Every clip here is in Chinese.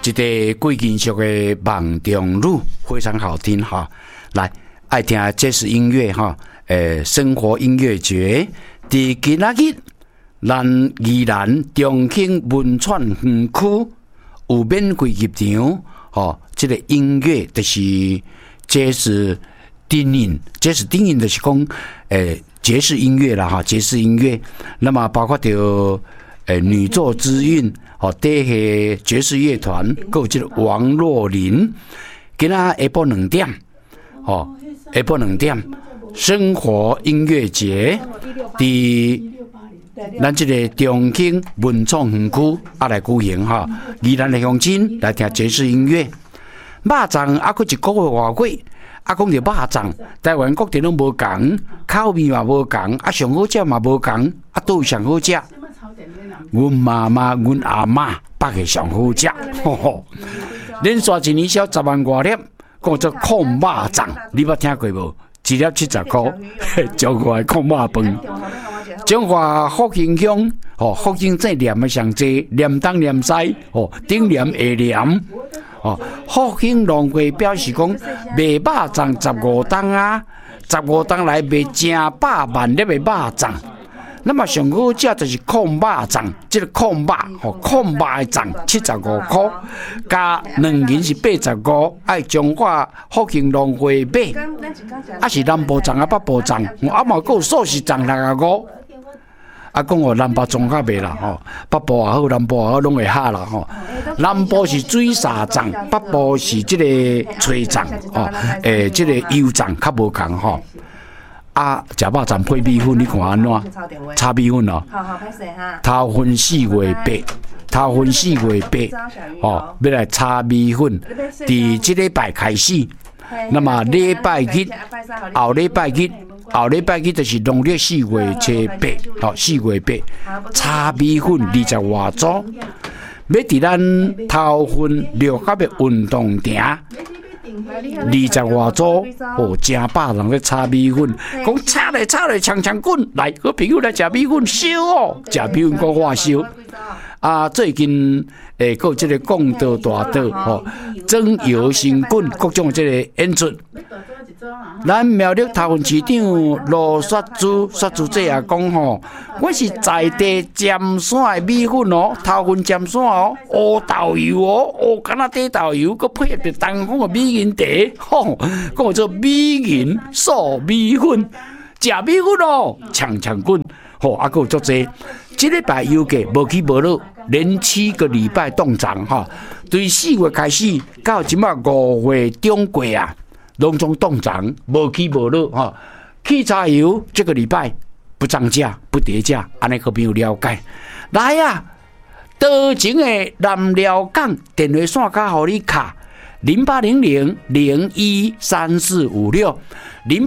一个贵金属的梦中女，非常好听哈。来，爱听爵士音乐哈，生活音乐节，伫今仔日，咱宜兰中兴文创园区有免费入场，吼，这个音乐就是爵士电影，爵士电影就是讲，爵士音乐啦哈，爵士音乐，那么包括着女作之韵。哦，这些爵士乐团，还有这个王若琳，今仔下晡2点，哦，下晡2点，生活音乐节，伫咱这个中兴文创园区来举行哈，宜兰的乡亲来听爵士音乐，肉粽还佫一个月外过，讲着肉粽，台湾各地拢无同，口味嘛无同，上好食嘛无同，倒有上好食。阮妈妈、阮阿嬷北个上好食，吼吼！连续一年销10万外粒，讲做控肉粽，你捌听过无？一粒70块，中华控肉饭。中华福兴乡，吼福兴镇念的上济，念东念西，吼顶念下念，哦福兴农会表示讲，卖肉粽15担啊，15担来卖正百万粒的肉粽。那么上好食就是控肉粽，这个控肉吼控肉的粽75块，加2银是85，爱中华福兴农会买，是南部粽北部粽，嘛有素食粽65。讲哦，南北综合卖啦吼，北部也好，南部也好，拢会合啦吼。南部是水沙粽，北部是这个炊粽哦，这个油粽较无同吼。食肉粽配米粉，你看安怎？炒米粉哦。头份4月8，头份4月8，哦，要来炒米粉。伫这礼拜开始，那么礼拜日，后礼拜日就是农历4月8，哦，4月8，炒米粉20外组，要伫咱头份6合的运动场。20外组哦，正饱人咧炒米粉，讲炒咧，呛呛滚，来，好朋友来食米粉烧哦，食米粉讲话烧。最近有这个讲道大道吼，蒸油新滚各种这个演出。咱苗栗头份市长罗雪珠姐也讲吼，我是在地尖山的米粉哦，头份尖山哦，乌豆油哦，敢若地豆油，佮配合着东方的米银茶，吼，讲做米银素米粉，食米粉哦，呛滚，吼，还有足济。这礼拜有个无起无落，连7个礼拜动涨哈，对4月开始到即马5月中过啊。拢总动涨，无起无落哈。汽柴油这个礼拜不涨价、不跌价，安尼可朋友了解。来啊，多情的南寮港电话线卡互你卡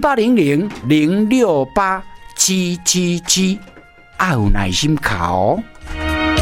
0800013456，0800068777，爱有耐心卡哦。